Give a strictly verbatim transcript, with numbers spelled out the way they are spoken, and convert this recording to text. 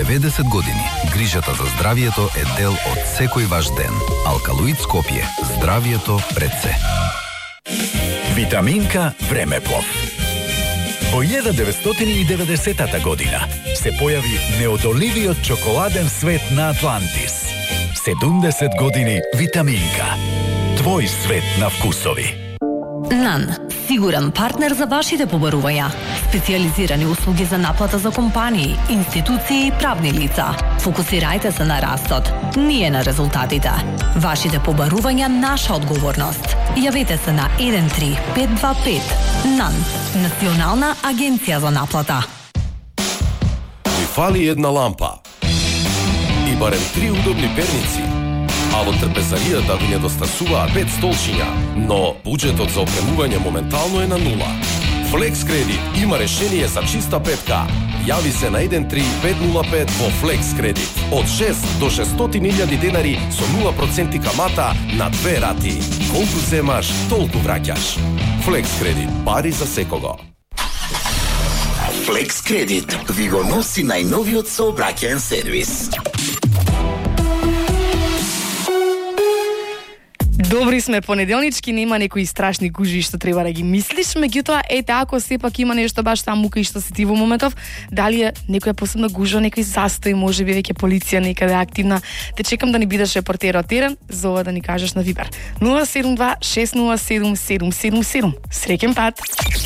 деветдесет години, грижата за здравието е дел од секој ваш ден. Алкалоид Скопје. Здравието пред се. Витаминка Времеплов. Во илјада деветстотини и деветдесетата година се појави неодоливиот чоколаден свет на Атлантис. седумдесет години Витаминка. Твој свет на вкусови. Нан, сигурен партнер за вашите побарувања. Специализирани услуги за наплата за компании, институции и правни лица. Фокусирајте се на растот, ние на резултатите. Вашите побарувања наша одговорност. Јавете се на еден три пет два пет. Нан, Национална агенција за наплата. Ви фали една лампа и барем три удобни перници. А во трпезаријата ви недостасуваа пет столчиња, но буџетот за опремување моментално е на нула. Флекс Кредит има решение за чиста петка. Јави се на еден три пет нула пет во Флекс Кредит. Од шест до шестстотини илјади денари со нула проценти камата на две рати. Колку земаш, толку враќаш. Флекс Кредит, пари за секого. Флекс Кредит ви го носи најновиот сообраќаен сервис. Добри сме, понеделнички, нема некои страшни гужи што треба да ги мислиш, меѓутоа ете ако сепак има нешто баш таму кај што си ти во моментов, дали е некоја посебна гужва, некој застој, можеби веќе полиција некаде активна, те чекам да ни бидеш репортер од терен, за ова да ни кажеш на Вибер нула седум два шест нула седум седум седум седум. Среќен пат.